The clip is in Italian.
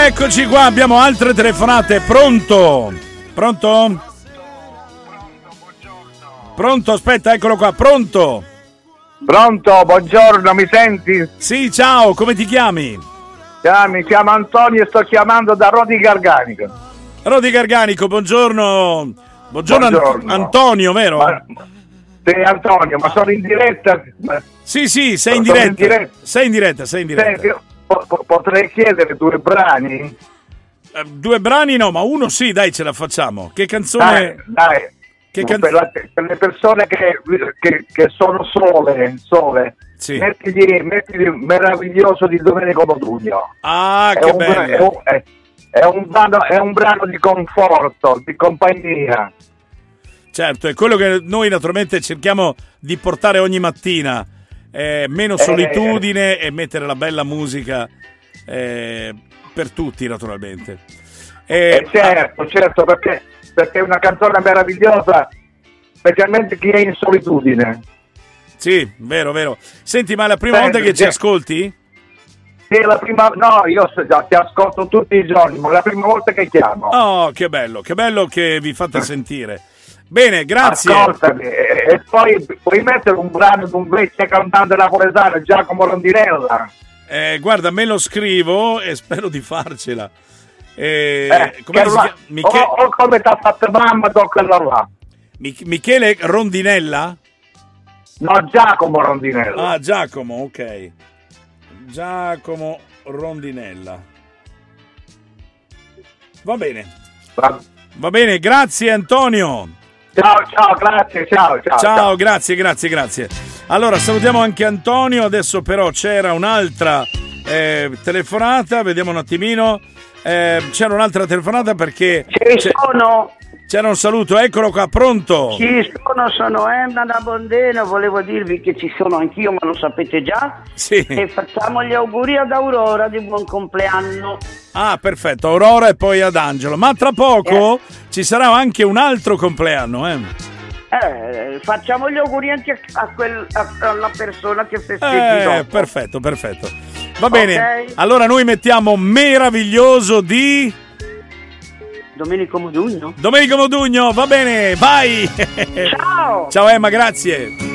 Eccoci qua, abbiamo altre telefonate. Pronto? Pronto? Pronto, aspetta, eccolo qua, pronto? Pronto, buongiorno, mi senti? Sì, ciao, come ti chiami? Mi chiamo Antonio e sto chiamando da Rodi Garganico. Rodi Garganico, buongiorno. Buongiorno. Antonio, vero? Sì, Antonio, ma sono in diretta? Sì, sei in diretta. Sei in diretta. Senti, potrei chiedere 2 brani? 2 brani no, ma uno sì, dai, ce la facciamo. Che canzone? Dai. Per le persone che sono sole. Sì. Mettili Meraviglioso di Domenico Modugno. Ah, che bello. È un brano di conforto, di compagnia. Certo, è quello che noi naturalmente cerchiamo di portare ogni mattina. Meno solitudine e mettere la bella musica per tutti, naturalmente. Certo, perché è una canzone meravigliosa, specialmente chi è in solitudine. Sì, vero. Senti, ma è la prima volta che ci ascolti? Sì, no, io ti ascolto tutti i giorni, ma è la prima volta che chiamo. Oh, che bello che vi fate sentire. Bene, grazie. Ascoltami, e poi puoi mettere un brano di un vecchio cantante napoletano, Giacomo Rondinella? Guarda, me lo scrivo e spero di farcela. O come t'ha fatto mamma, toccala là. Michele Rondinella? No, Giacomo Rondinella. Ah, Giacomo, ok. Giacomo Rondinella. Va bene. Va bene, grazie Antonio. Ciao, grazie, ciao. Grazie. Allora, salutiamo anche Antonio. Adesso però c'era un'altra telefonata, vediamo un attimino. C'era un'altra telefonata perché c'era un saluto, eccolo qua, pronto? Ci sono Emma da Bondeno, volevo dirvi che ci sono anch'io, ma lo sapete già. Sì. E facciamo gli auguri ad Aurora di buon compleanno. Ah, perfetto, Aurora e poi ad Angelo, ma tra poco ci sarà anche un altro compleanno, facciamo gli auguri anche alla persona che festeggi dopo. Perfetto. Va bene, okay. Allora noi mettiamo Meraviglioso di Domenico Modugno, va bene, vai! Ciao! Ciao Emma, grazie!